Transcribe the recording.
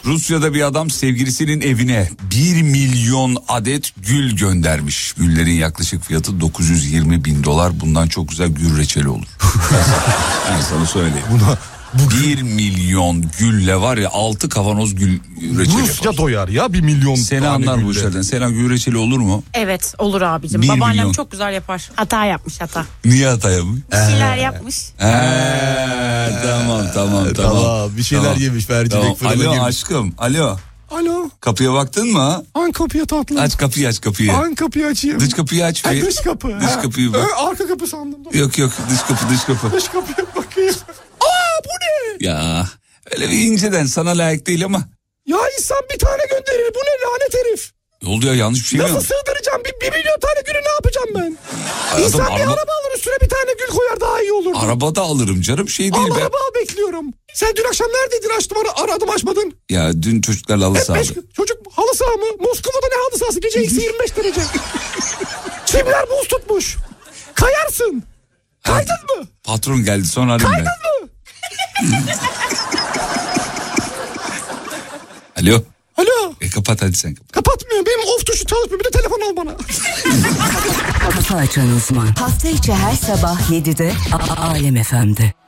Rusya'da bir adam sevgilisinin evine 1 milyon adet gül göndermiş. Güllerin yaklaşık fiyatı $920.000. Bundan çok güzel gül reçeli olur. Ben sana söyleyeyim. 1 milyon gülle var ya 6 kavanoz gül reçeli Rusya yapar. doyar ya 1 milyon Seni anlar bu işlerden. Sena gül reçeli olur mu? Evet olur abicim. 1 Babaannem milyon. çok güzel yapar. Hata yapmış hata. Niye hata yapmış? Bir şeyler yapmış. Tamam. Bir şeyler yemiş Ferdi Bey, fırına Alo girmiş. aşkım. Alo. Alo. Kapıya baktın mı? An kapıya tatlım. Aç kapıyı. An kapıyı açayım. Dış kapıyı aç. Ha, dış kapı. Dış kapıyı bak. Arka kapı sandım. Yok dış kapı. Dış kapıya bakayım. Aa bu ne? Ya öyle bir inceden sana layık değil ama. Ya insan bir tane gönderir. Bu ne lanet herif? Ne oldu ya, yanlış bir şey mi Nasıl yaptın? sığdıracağım? Bir milyon tane gülü ne yapacağım ben? Hayatım, İnsan bir araba alır üstüne bir tane gül koyar daha iyi olur. Arabada alırım canım, şey değil be. Araba al bekliyorum. Sen dün akşam neredeydin, açtım aradım açmadın. Ya dün çocuklarla halı sahada. Çocuk halı saha mı? Moskova'da ne halı sahası? Gece eksi 25 derece. Çimler buz tutmuş. Kayarsın. Kaydın mı? Patron geldi sonra arayayım ben. Kaydın mı? Alo. Alo. Kapat hadi sen. Kapatmıyor. Benim off tuşu çalışmıyor. Bir de telefon al bana. Kafa Açan Uzman. Hafta içi her sabah 7'de Alem FM'de.